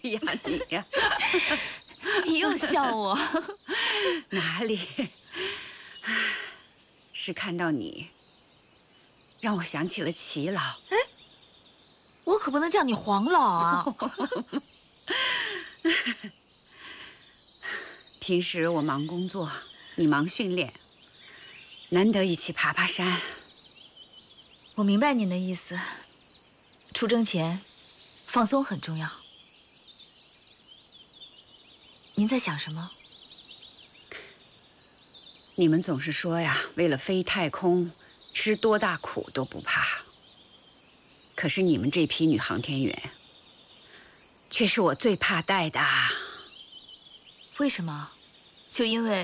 呀，你呀， 你又笑我。 哪里？是看到你，让我想起了齐老。 我可不能叫你黄老啊！ 平时我忙工作，你忙训练，难得一起爬爬山。 我明白您的意思，出征前放松很重要。您在想什么？ 你们总是说呀，为了飞太空，吃多大苦都不怕。可是你们这批女航天员，却是我最怕带的。 为什么？就因为